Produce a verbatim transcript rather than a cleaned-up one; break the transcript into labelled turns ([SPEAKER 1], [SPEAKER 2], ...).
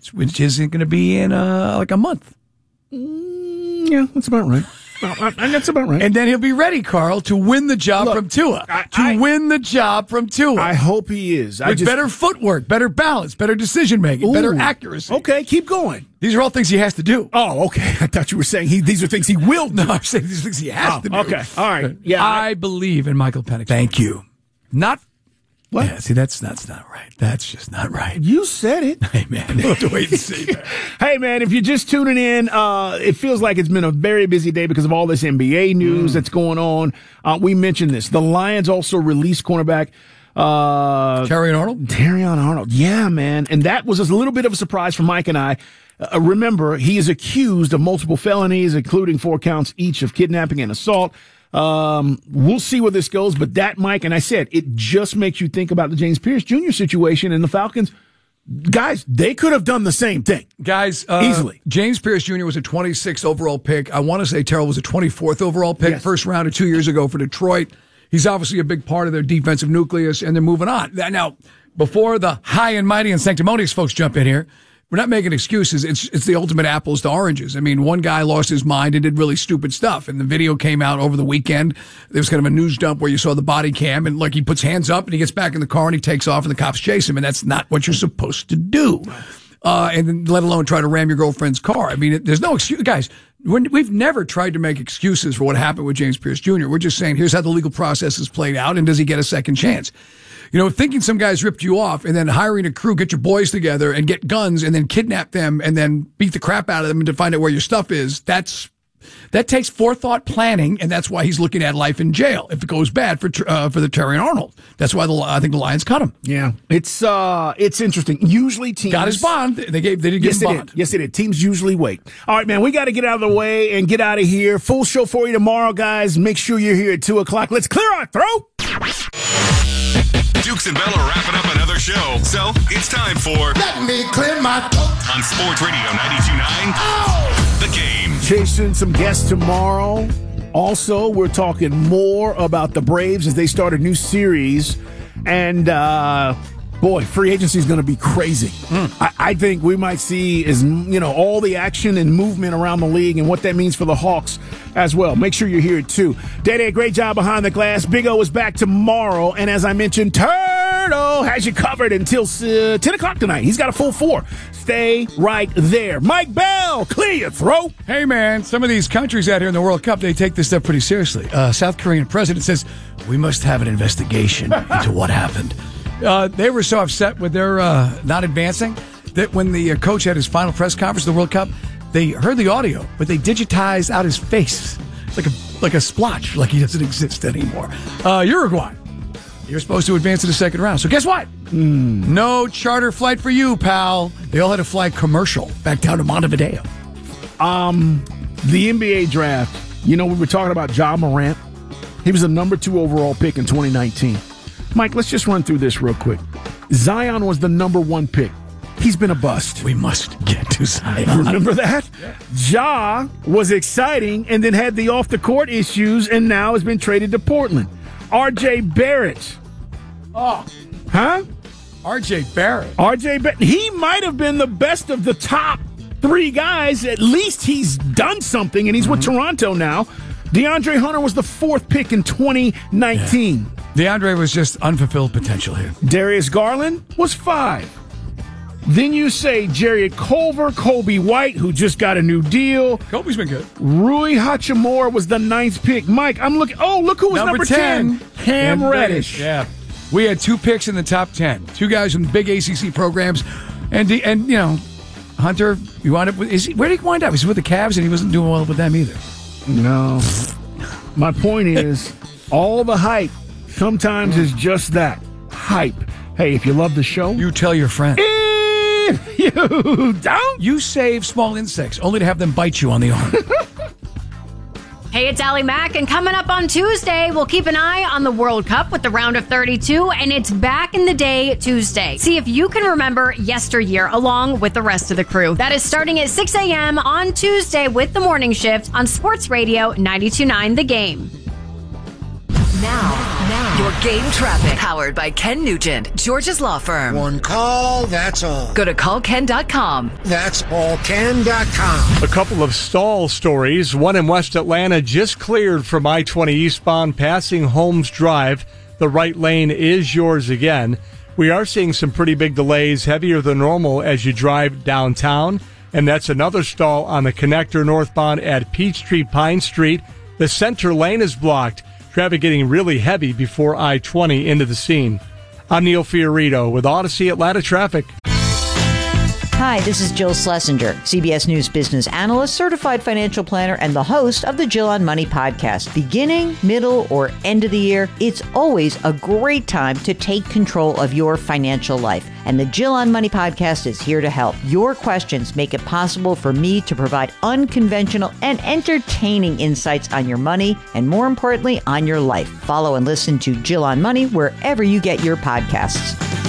[SPEAKER 1] which isn't going to be in uh, like a month.
[SPEAKER 2] Mm, yeah, that's about right. Well, that's about right.
[SPEAKER 1] And then he'll be ready, Carl, to win the job
[SPEAKER 2] Look,
[SPEAKER 1] from Tua.
[SPEAKER 2] I,
[SPEAKER 1] to
[SPEAKER 2] I,
[SPEAKER 1] win the job from Tua.
[SPEAKER 2] I hope he is. I
[SPEAKER 1] With
[SPEAKER 2] just,
[SPEAKER 1] better footwork, better balance, better decision-making,
[SPEAKER 2] Ooh,
[SPEAKER 1] better accuracy.
[SPEAKER 2] Okay, keep going.
[SPEAKER 1] These are all things he has to do.
[SPEAKER 2] Oh, okay. I thought you were saying he, these are things he will do.
[SPEAKER 1] No, I'm saying these are things he has
[SPEAKER 2] oh,
[SPEAKER 1] to do.
[SPEAKER 2] Okay, all right. Yeah,
[SPEAKER 1] I, I believe in Michael Penix. Thank you. Not
[SPEAKER 2] What?
[SPEAKER 1] Yeah, see, that's that's not right. That's just not right.
[SPEAKER 2] You said it.
[SPEAKER 1] Hey, man, we'll have to wait and see.
[SPEAKER 2] Hey, man, if you're just tuning in, uh, it feels like it's been a very busy day because of all this N B A news mm. that's going on. Uh, we mentioned this. The Lions also released cornerback uh,
[SPEAKER 1] Terrion Arnold?
[SPEAKER 2] Terrion Arnold. Yeah, man. And that was a little bit of a surprise for Mike and I. Uh, remember, he is accused of multiple felonies, including four counts each of kidnapping and assault. Um, we'll see where this goes, but that, Mike, and I said, it just makes you think about the James Pierce Junior situation and the Falcons. Guys, they could have done the same thing.
[SPEAKER 1] Guys, uh,
[SPEAKER 2] easily.
[SPEAKER 1] James Pierce Junior was a twenty-sixth overall pick. I want to say Terrell was a twenty-fourth overall pick,
[SPEAKER 2] yes. first
[SPEAKER 1] round of two years ago for Detroit. He's obviously a big part of their defensive nucleus, and they're moving on. Now, before the high and mighty and sanctimonious folks jump in here, we're not making excuses. It's it's the ultimate apples to oranges. I mean, one guy lost his mind and did really stupid stuff. And the video came out over the weekend. There was kind of a news dump where you saw the body cam. And, like, he puts hands up and he gets back in the car and he takes off and the cops chase him. And that's not what you're supposed to do. Uh, and then let alone try to ram your girlfriend's car. I mean, it, there's no excuse. Guys, we're, we've never tried to make excuses for what happened with James Pierce Junior We're just saying, here's how the legal process is played out. And does he get a second chance? You know, thinking some guys ripped you off and then hiring a crew, get your boys together and get guns and then kidnap them and then beat the crap out of them and to find out where your stuff is, that's, that takes forethought planning, and that's why he's looking at life in jail if it goes bad for uh, for the Terrion Arnold. That's why the I think the Lions cut him.
[SPEAKER 2] Yeah, it's uh, it's interesting. Usually teams
[SPEAKER 1] got his bond. They gave they did give
[SPEAKER 2] yes,
[SPEAKER 1] him
[SPEAKER 2] it
[SPEAKER 1] bond.
[SPEAKER 2] Did. Yes, it did. Teams usually wait. All right, man, we got to get out of the way and get out of here. Full show for you tomorrow, guys. Make sure you're here at two o'clock. Let's clear our throat.
[SPEAKER 3] Dukes and Bell are wrapping up another show, so it's time for
[SPEAKER 4] Let Me Clear My Throat
[SPEAKER 3] on Sports Radio ninety-two point nine. Oh! The Game.
[SPEAKER 2] Chasing some guests tomorrow. Also, we're talking more about the Braves as they start a new series. And, uh, boy, free agency is going to be crazy. Mm. I, I think we might see, is you know, all the action and movement around the league and what that means for the Hawks as well. Make sure you're here, too. Day-Day, great job behind the glass. Big O is back tomorrow. And as I mentioned, Turtle has you covered until uh, ten o'clock tonight. He's got a full four. Stay right there. Mike Bell, clear your throat.
[SPEAKER 1] Hey, man, some of these countries out here in the World Cup, they take this stuff pretty seriously. Uh, South Korean president says, we must have an investigation into what happened. Uh, they were so upset with their uh, not advancing that when the uh, coach had his final press conference of the World Cup, they heard the audio, but they digitized out his face. It's like a, like a splotch, like he doesn't exist anymore. Uh, Uruguay. You're supposed to advance to the second round. So guess what? Mm. No charter flight for you, pal. They all had to fly commercial back down to Montevideo.
[SPEAKER 2] Um, the N B A draft. You know, we were talking about Ja Morant. He was the number two overall pick in twenty nineteen. Mike, let's just run through this real quick. Zion was the number one pick. He's been a bust.
[SPEAKER 1] We must get to Zion.
[SPEAKER 2] Remember that? Yeah. Ja was exciting and then had the off-the-court issues and now has been traded to Portland. R J Barrett.
[SPEAKER 1] Oh.
[SPEAKER 2] Huh?
[SPEAKER 1] R J Barrett.
[SPEAKER 2] R J Barrett. He might have been the best of the top three guys. At least he's done something, and he's mm-hmm. with Toronto now. DeAndre Hunter was the fourth pick in twenty nineteen.
[SPEAKER 1] Yeah. DeAndre was just unfulfilled potential here.
[SPEAKER 2] Darius Garland was five. Then you say Jarrett Culver, Kobe White, who just got a new deal.
[SPEAKER 1] Kobe's been good.
[SPEAKER 2] Rui Hachimura was the ninth pick. Mike, I'm looking. Oh, look who was number, number ten. ten. Cam Reddish.
[SPEAKER 1] Yeah. We had two picks in the top ten. Two guys from big A C C programs. And, and you know, Hunter, you wound up with, is he, where did he wind up? He's with the Cavs, and he wasn't doing well with them either.
[SPEAKER 2] No. My point is, all the hype sometimes is just that. Hype. Hey, if you love the show,
[SPEAKER 1] you tell your friends.
[SPEAKER 2] If you don't,
[SPEAKER 1] you save small insects only to have them bite you on the arm.
[SPEAKER 5] Hey, it's Allie Mack, and coming up on Tuesday, we'll keep an eye on the World Cup with the round of thirty-two, and it's Back in the Day Tuesday. See if you can remember yesteryear along with the rest of the crew. That is starting at six a.m. on Tuesday with the morning shift on Sports Radio ninety-two point nine The Game.
[SPEAKER 6] Now, now. Your game traffic. Powered by Ken Nugent, George's law firm.
[SPEAKER 4] One call, that's all.
[SPEAKER 6] Go to call ken dot com.
[SPEAKER 4] That's all ken dot com.
[SPEAKER 7] A couple of stall stories. One in West Atlanta just cleared from I twenty eastbound passing Holmes Drive. The right lane is yours again. We are seeing some pretty big delays, heavier than normal as you drive downtown. And that's another stall on the connector northbound at Peachtree Pine Street. The center lane is blocked. Traffic getting really heavy before I twenty into the scene. I'm Neil Fiorito with Odyssey Atlanta Traffic.
[SPEAKER 8] Hi, this is Jill Schlesinger, C B S News business analyst, certified financial planner, and the host of the Jill on Money podcast. Beginning, middle, or end of the year, it's always a great time to take control of your financial life. And the Jill on Money podcast is here to help. Your questions make it possible for me to provide unconventional and entertaining insights on your money and, more importantly, on your life. Follow and listen to Jill on Money wherever you get your podcasts.